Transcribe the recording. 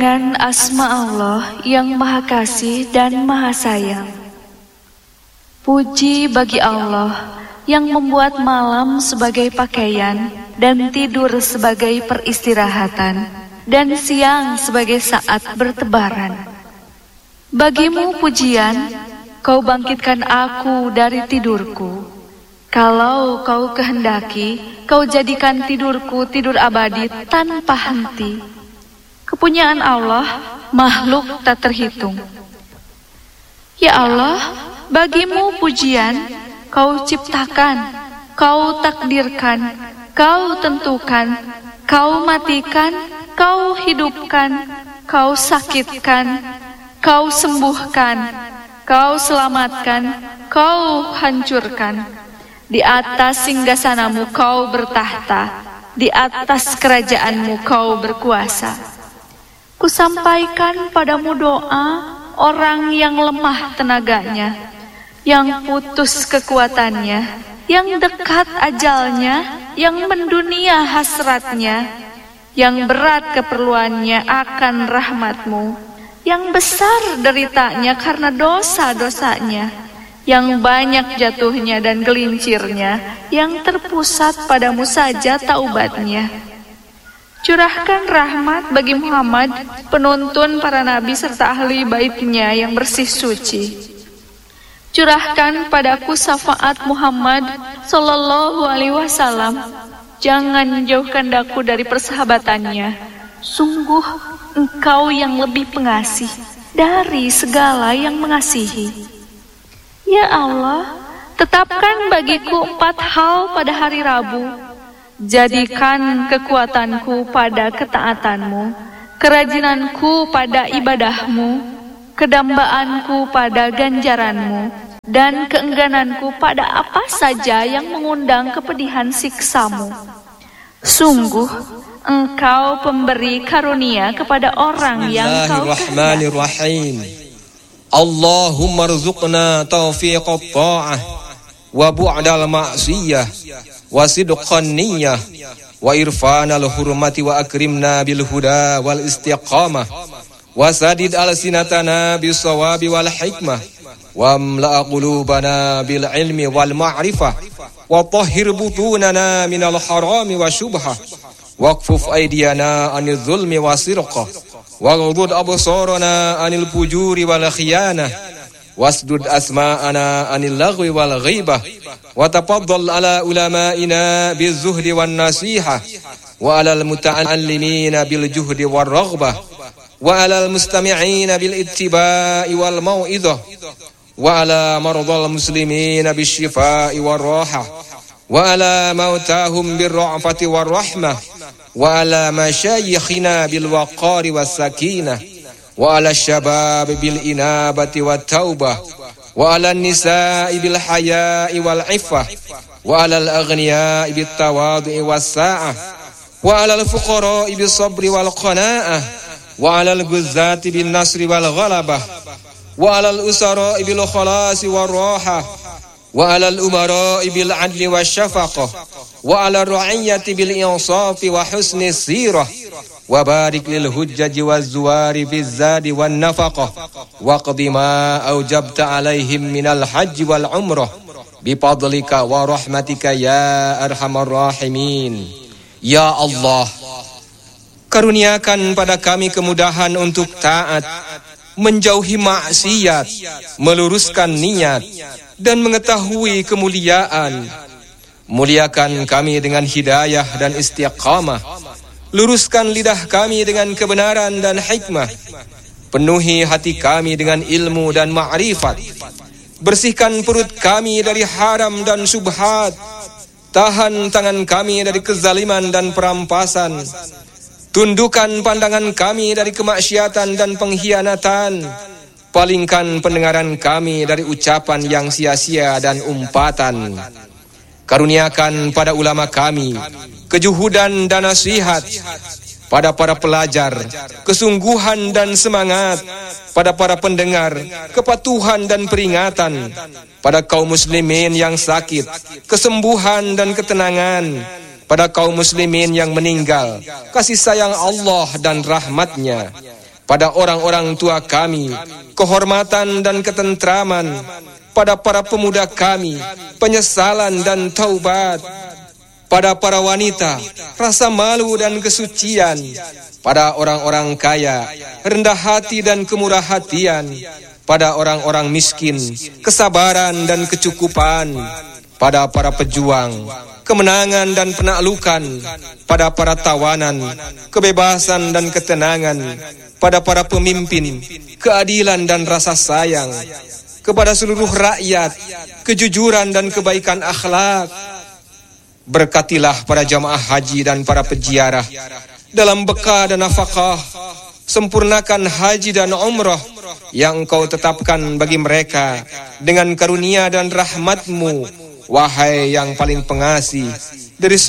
Dengan asma Allah yang Maha Kasih dan Maha Sayang. Puji bagi Allah yang membuat malam sebagai pakaian dan tidur sebagai peristirahatan dan siang sebagai saat bertebaran. Bagimu pujian, kau bangkitkan aku dari tidurku. Kalau kau kehendaki, kau jadikan tidurku tidur abadi tanpa henti. Kepunyaan Allah, makhluk tak terhitung. Ya Allah, bagimu pujian, kau ciptakan, kau takdirkan, kau tentukan, kau matikan, kau hidupkan, kau sakitkan, kau sembuhkan, kau selamatkan, kau hancurkan. Di atas singgasanamu kau bertahta, di atas kerajaanmu kau berkuasa. Kusampaikan padamu doa orang yang lemah tenaganya, yang putus kekuatannya, yang dekat ajalnya, yang mendunia hasratnya, yang berat keperluannya akan rahmatmu, yang besar deritanya karena dosa-dosanya, yang banyak jatuhnya dan gelincirnya, yang terpusat padamu saja taubatnya. Curahkan rahmat bagi Muhammad, penuntun para nabi serta ahli baitnya yang bersih suci. Curahkan padaku syafaat Muhammad sallallahu alaihi wasallam. Jangan jauhkan daku dari persahabatannya. Sungguh engkau yang lebih pengasih dari segala yang mengasihi. Ya Allah, tetapkan bagiku 4 hal pada hari Rabu. Jadikan kekuatanku pada ketaatanmu, kerajinanku pada ibadahmu, kedambaanku pada ganjaranmu, dan keenggananku pada apa saja yang mengundang kepedihan siksamu. Sungguh, engkau pemberi karunia kepada orang yang kau kehendaki. Allahumma rzuqna taufiqat ta'ah wa bu'dal ma'siyah wa sidqan niyyah wa irfanal hurmati wa akrimna bil huda wal istiqamah wa sadid alsinatana bis sawabi wal hikmah wa amla qulubana bil ilmi wal ma'rifah wa tahhir butunana minal harami wa syubhah waqfuf aydiyana anil zulmi wa sirqah wa ghudud absarana anil fujuri wal khiyanah wasdud asma'ana anil lagwi wal ghibah wa tafaddal ala ulama'ina bizuhdi wan nasihah wa alal muta'allimina bil juhdi war raghbah wa alal mustami'ina bil ittiba'i wal mau'izah wa ala mardal muslimina bisyifaa'i war rahah wa ala mautahum bir ra'fati war rahmah wa ala masyayikhina bil waqari was sakinah wa ala syabab bil inabati wat taubah wa ala nisa'i bil haya'i wal iffah wa ala al aghniya'i bit tawadhu'i was sa'ah wa ala al fuqara'i bis sabri wal qana'ah wa ala al guzzati bin nasri wal ghalabah wa ala al usara'i bil khalasi war rahah wa ala al umara'i bil adli wash shafaqah wa ala ar ra'iyyati bil insafi wa husni sirah wa barik lil hujjaji waz zuwari biz zadi wan nafaqah wa qdi ma aujabta alaihim minal hajj wal umrah bi fadlika wa rahmatika ya arhamar rahimin. Ya Allah, karuniakan pada kami kemudahan untuk taat, menjauhi maksiat, meluruskan niat dan mengetahui kemuliaan. Muliakan kami dengan hidayah dan istiqamah. Luruskan lidah kami dengan kebenaran dan hikmah. Penuhi hati kami dengan ilmu dan ma'rifat. Bersihkan perut kami dari haram dan syubhat. Tahan tangan kami dari kezaliman dan perampasan. Tundukkan pandangan kami dari kemaksiatan dan pengkhianatan. Palingkan pendengaran kami dari ucapan yang sia-sia dan umpatan. Karuniakan pada ulama kami kejuhudan dan nasihat, pada para pelajar kesungguhan dan semangat, pada para pendengar kepatuhan dan peringatan, pada kaum muslimin yang sakit kesembuhan dan ketenangan, pada kaum muslimin yang meninggal kasih sayang Allah dan rahmatnya, pada orang-orang tua kami kehormatan dan ketentraman, pada para pemuda kami penyesalan dan taubat, pada para wanita rasa malu dan kesucian, pada orang-orang kaya rendah hati dan kemurah hatian, pada orang-orang miskin kesabaran dan kecukupan, pada para pejuang kemenangan dan penaklukan, pada para tawanan kebebasan dan ketenangan, pada para pemimpin keadilan dan rasa sayang, kepada seluruh rakyat kejujuran dan kebaikan akhlak. Berkatilah para jamaah haji dan para peziarah dalam bekah dan nafkah. Sempurnakan haji dan umrah yang Engkau tetapkan bagi mereka dengan karunia dan rahmat-Mu, wahai yang paling pengasih dari